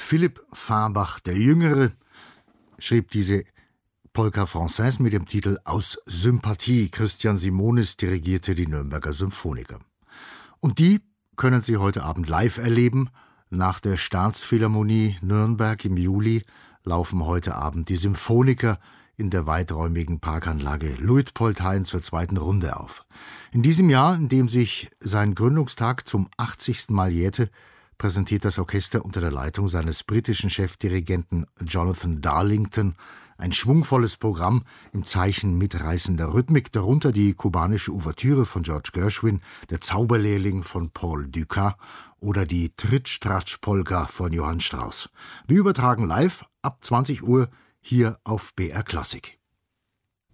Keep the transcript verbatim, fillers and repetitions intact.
Philipp Fahrbach der Jüngere schrieb diese Polka Française mit dem Titel Aus Sympathie. Christian Simonis dirigierte die Nürnberger Symphoniker. Und die können Sie heute Abend live erleben. Nach der Staatsphilharmonie Nürnberg im Juli laufen heute Abend die Symphoniker in der weiträumigen Parkanlage Luitpoldhain zur zweiten Runde auf. In diesem Jahr, in dem sich sein Gründungstag zum achtzigsten Mal jährte, präsentiert das Orchester unter der Leitung seines britischen Chefdirigenten Jonathan Darlington ein schwungvolles Programm im Zeichen mitreißender Rhythmik, darunter die kubanische Ouvertüre von George Gershwin, der Zauberlehrling von Paul Dukas oder die Tritsch-Tratsch-Polka von Johann Strauss. Wir übertragen live ab zwanzig Uhr hier auf B R Klassik.